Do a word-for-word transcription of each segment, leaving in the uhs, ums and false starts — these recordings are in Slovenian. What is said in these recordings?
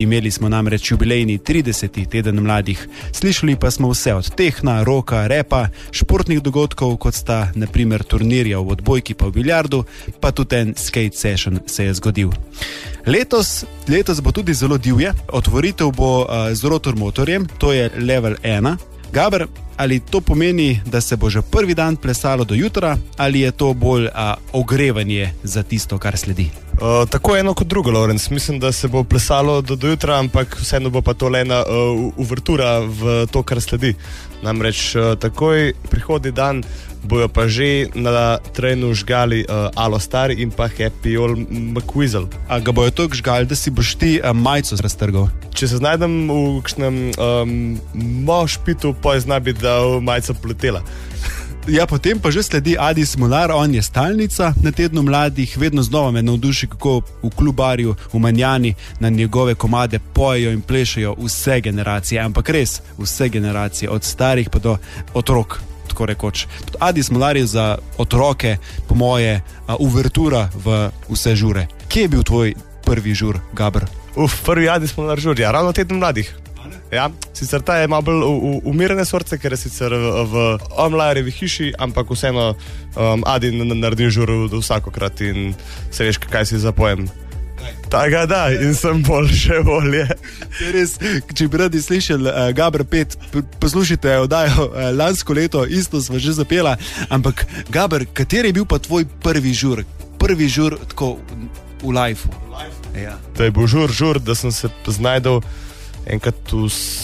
Imeli smo namreč jubilejni trideseti teden mladih. Slišali pa smo vse od tehna, roka, repa, športnih dogodkov, kot sta na primer turnirja v odbojki pa v biljardu, pa tudi en skate session se je zgodil. Letos, letos bo tudi zelo divje. Otvoritev bo uh, z rotor motorjem, to je level ena. Gaber, ali to pomeni, da se bo že prvi dan plesalo do jutra, ali je to bolj uh, ogrevanje za tisto, kar sledi? Uh, tako eno kot drugo, Lorenz. Mislim, da se bo plesalo do, do jutra, ampak vseeno bo pa to le ena uh, uvertura v to, kar sledi. Namreč uh, takoj prihodnji dan bojo pa že na trenu žgali uh, Alo Star in pa Happy Old McWizzle. A ga bojo toliko žgali, da si boš ti uh, majico raztrgal? Če se znajdem v kakšnem um, mošpitu, pa je zna biti, da v majico poletela. Ja, potem pa že sledi Adi Smolar, on je stalnica na tednu mladih, vedno znova me navduši, kako v klubarju v Manjani na njegove komade pojejo in plešejo vse generacije, ampak res vse generacije, od starih pa do otrok, tako rekoč. Tudi Adi Smolar je za otroke, po moje, uvertura v vse žure. Kje je bil tvoj prvi žur, Gaber? Uf, prvi Adi Smolar žur, ja, ravno teden mladih. Ja, sicer ta je malo bolj umirene sorte, ker je sicer v, v Omlajerjevi hiši, ampak vseeno um, Adi naredi žur vsakokrat in se veš, kaj si zapojem. Tako da, in sem bolj še bolje. Res, če bi radi slišali uh, Gaber pet, poslušajte oddajo uh, lansko leto, isto sva že zapela, ampak Gaber, kateri je bil pa tvoj prvi žur? Prvi žur tako v lifeu? Ja. To je bil žur, žur, da sem se znajdel enkrat v,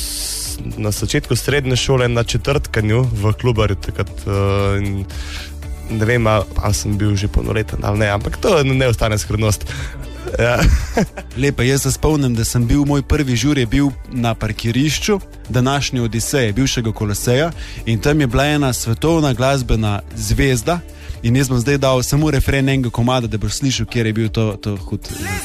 na začetku srednje šole na četrtkanju v klubarju, takrat uh, in ne vem, ali sem bil že polnoleten ali ne, ampak to ne ostane skrivnost. Ja. Lepo, jaz se spomnim, da sem bil, moj prvi žur je bil na parkirišču današnje Odiseje, bivšega Koloseja, in tam je bila ena svetovna glasbena zvezda in jaz bom zdaj dal samo refren enega komada, da boš slišal, kjer je bil to, to hud.